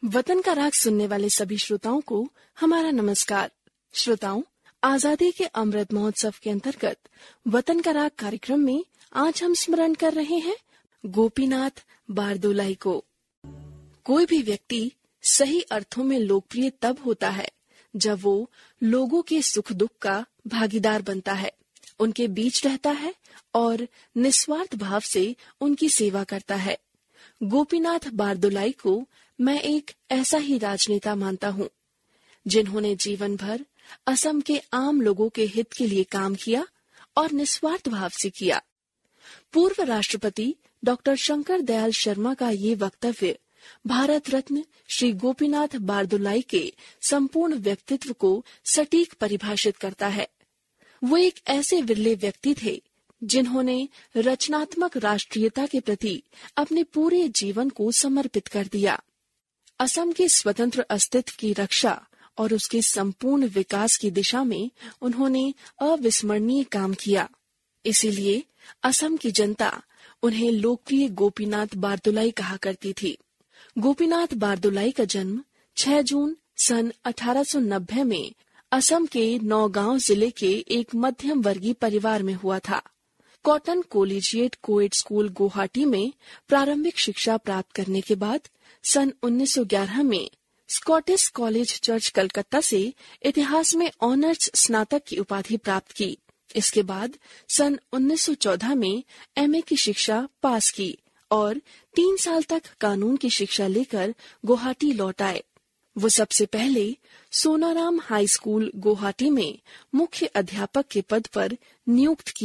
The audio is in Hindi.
वतन का राग सुनने वाले सभी श्रोताओं को हमारा नमस्कार। श्रोताओं, आजादी के अमृत महोत्सव के अंतर्गत वतन का राग कार्यक्रम में आज हम स्मरण कर रहे हैं गोपीनाथ बारदोलाई को। कोई भी व्यक्ति सही अर्थों में लोकप्रिय तब होता है जब वो लोगों के सुख दुख का भागीदार बनता है, उनके बीच रहता है और निस्वार्थ भाव से उनकी सेवा करता है। गोपीनाथ बारदोलाई को मैं एक ऐसा ही राजनेता मानता हूँ, जिन्होंने जीवन भर असम के आम लोगों के हित के लिए काम किया और निस्वार्थ भाव से किया। पूर्व राष्ट्रपति डॉक्टर शंकर दयाल शर्मा का ये वक्तव्य भारत रत्न श्री गोपीनाथ बारदोलाई के संपूर्ण व्यक्तित्व को सटीक परिभाषित करता है। वो एक ऐसे विरले व्यक्ति थे जिन्होंने रचनात्मक राष्ट्रीयता के प्रति अपने पूरे जीवन को समर्पित कर दिया। असम के स्वतंत्र अस्तित्व की रक्षा और उसके संपूर्ण विकास की दिशा में उन्होंने अविस्मरणीय काम किया। इसीलिए असम की जनता उन्हें लोकप्रिय गोपीनाथ बारदोलाई कहा करती थी। गोपीनाथ बारदोलाई का जन्म 6 जून सन 1890 में असम के नौगांव जिले के एक मध्यम वर्गीय परिवार में हुआ था। कॉटन कोलिजिएट कोएड स्कूल गुवाहाटी में प्रारंभिक शिक्षा प्राप्त करने के बाद सन 1911 में स्कॉटिश कॉलेज चर्च कलकत्ता से इतिहास में ऑनर्स स्नातक की उपाधि प्राप्त की। इसके बाद सन 1914 में एमए की शिक्षा पास की और 3 साल तक कानून की शिक्षा लेकर गुवाहाटी लौट आए। वो सबसे पहले सोनाराम हाई स्कूल गुवाहाटी में मुख्य अध्यापक के पद पर नियुक्त किए